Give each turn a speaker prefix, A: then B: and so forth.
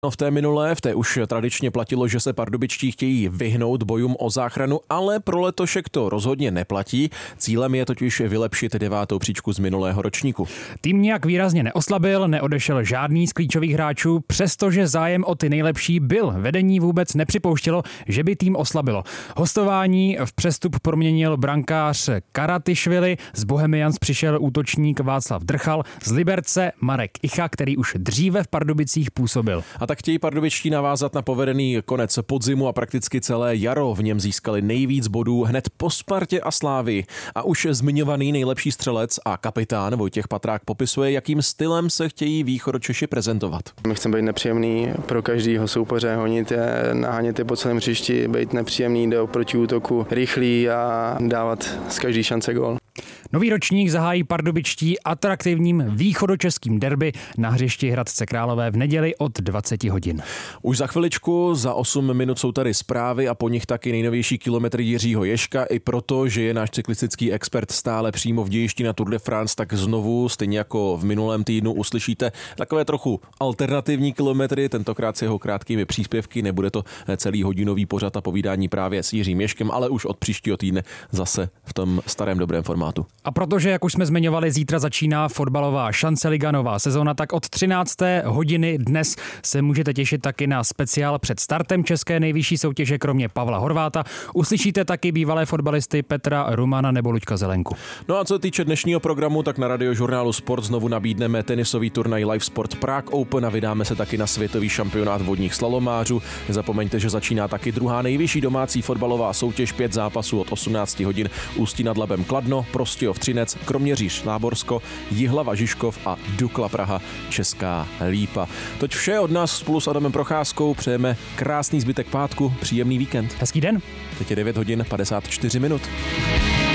A: No v té už tradičně platilo, že se pardubičtí chtějí vyhnout bojům o záchranu, ale pro letošek to rozhodně neplatí. Cílem je totiž vylepšit 9. příčku z minulého ročníku.
B: Tým nějak výrazně neoslabil, neodešel žádný z klíčových hráčů, přestože zájem o ty nejlepší byl. Vedení vůbec nepřipouštělo, že by tým oslabilo. Hostování v přestup proměnil brankář Karatišvili, z Bohemians přišel útočník Václav Drchal, z Liberce Marek Icha, který už dříve v Pardubicích působil.
A: A tak chtějí pardubičtí navázat na povedený konec podzimu a prakticky celé jaro. V něm získali nejvíc bodů hned po Spartě a Slávii. A už zmiňovaný nejlepší střelec a kapitán Vojtěch Patrák popisuje, jakým stylem se chtějí Východočeši prezentovat.
C: My chceme být nepříjemný pro každýho soupeře, honit je, nahánět je po celém hřišti, být nepříjemný do protiútoku, rychlý a dávat z každý šance gól.
B: Nový ročník zahájí pardubičtí atraktivním východočeským derby na hřišti Hradce Králové v neděli od 20 hodin.
A: Už za chviličku, za 8 minut jsou tady zprávy a po nich taky nejnovější kilometry Jiřího Ježka. I proto, že je náš cyklistický expert stále přímo v dějišti na Tour de France, tak znovu, stejně jako v minulém týdnu, uslyšíte takové trochu alternativní kilometry, tentokrát s jeho krátkými příspěvky. Nebude to celý hodinový pořad a povídání právě s Jiřím Ježkem, ale už od příštího týdne zase v tom starém dobrém formátu.
B: A protože, jak už jsme zmiňovali, zítra začíná fotbalová šance Liga nová sezóna, tak od 13. hodiny dnes se můžete těšit taky na speciál před startem české nejvyšší soutěže. Kromě Pavla Horváta uslyšíte taky bývalé fotbalisty Petra Rumana nebo Luďka Zelenku.
A: No a co se týče dnešního programu, tak na Radiožurnálu Sport znovu nabídneme tenisový turnaj Live Sport Prague Open a vydáme se taky na světový šampionát vodních slalomářů. Nezapomeňte, že začíná taky druhá nejvyšší domácí fotbalová soutěž, 5 zápasů od 18 hodin. Ústí nad Labem Kladno, Prostějov Třinec, Kroměříž Táborsko, Jihlava Žižkov a Dukla Praha Česká Lípa. Toť vše od nás spolu s Adamem Procházkou. Přejeme krásný zbytek pátku, příjemný víkend.
B: Hezký den.
A: Teď je 9 hodin 54 minut.